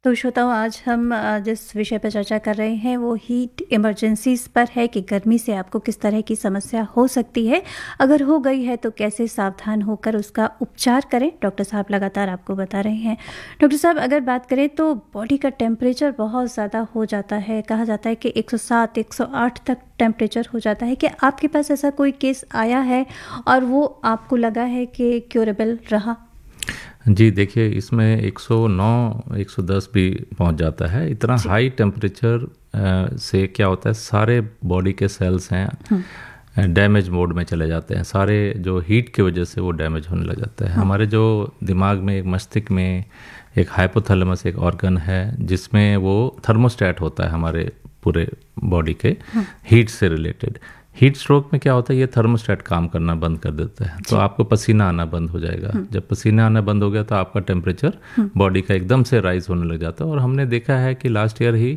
तो श्रोताओं, आज हम जिस विषय पर चर्चा कर रहे हैं वो हीट इमरजेंसीज पर है कि गर्मी से आपको किस तरह की समस्या हो सकती है, अगर हो गई है तो कैसे सावधान होकर उसका उपचार करें। डॉक्टर साहब लगातार आपको बता रहे हैं। डॉक्टर साहब, अगर बात करें तो बॉडी का टेम्परेचर बहुत ज़्यादा हो जाता है, कहा जाता है कि 107 108 तक टेम्परेचर हो जाता है। क्या आपके पास ऐसा कोई केस आया है और वो आपको लगा है कि क्योरेबल रहा? जी देखिए, इसमें 109 110 भी पहुंच जाता है। इतना हाई टेम्परेचर से क्या होता है, सारे बॉडी के सेल्स हैं डैमेज मोड में चले जाते हैं। सारे जो हीट की वजह से वो डैमेज होने लग जाता है। हमारे जो दिमाग में, एक मस्तिष्क में एक हाइपोथैलेमस एक ऑर्गन है जिसमें वो थर्मोस्टेट होता है हमारे पूरे बॉडी के हीट से रिलेटेड। हीट स्ट्रोक में क्या होता है, ये थर्मोस्टेट काम करना बंद कर देता है, तो आपको पसीना आना बंद हो जाएगा। जब पसीना आना बंद हो गया तो आपका टेम्परेचर बॉडी का एकदम से राइज होने लग जाता है। और हमने देखा है कि लास्ट ईयर ही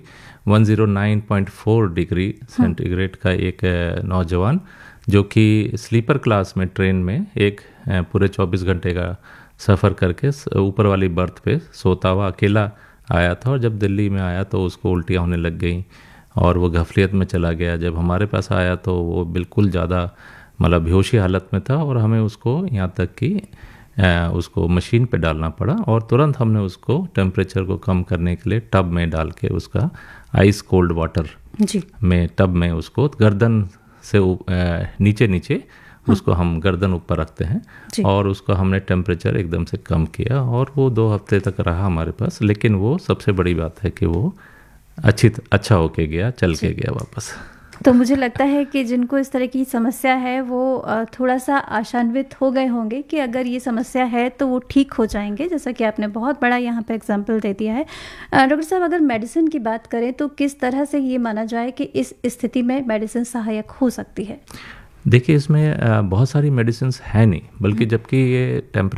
109.4 डिग्री सेंटीग्रेड का एक नौजवान जो कि स्लीपर क्लास में ट्रेन में एक पूरे 24 घंटे का सफ़र करके ऊपर वाली बर्थ पे सोता हुआ अकेला आया था, और जब दिल्ली में आया तो उसको उल्टियाँ होने लग गई और वो गफलियत में चला गया। जब हमारे पास आया तो वो बिल्कुल ज़्यादा मतलब बेहोशी हालत में था, और हमें उसको यहाँ तक कि उसको मशीन पे डालना पड़ा, और तुरंत हमने उसको टेम्परेचर को कम करने के लिए टब में डाल के उसका आइस कोल्ड वाटर में टब में उसको गर्दन से नीचे नीचे उसको हम गर्दन ऊपर रखते हैं और उसको हमने टेम्परेचर एकदम से कम किया, और वो 2 हफ्ते तक रहा हमारे पास। लेकिन वो सबसे बड़ी बात है कि वो अच्छा होके गया, चल के गया वापस। तो मुझे लगता है कि जिनको इस तरह की समस्या है वो थोड़ा सा आशान्वित हो गए होंगे कि अगर ये समस्या है तो वो ठीक हो जाएंगे, जैसा कि आपने बहुत बड़ा यहाँ पे एग्जाम्पल दे दिया है। डॉक्टर साहब, अगर मेडिसिन की बात करें तो किस तरह से ये माना जाए कि इस स्थिति में मेडिसिन सहायक हो सकती है? देखिए, इसमें बहुत सारी मेडिसिन है नहीं, बल्कि जबकि ये टेम्परेचर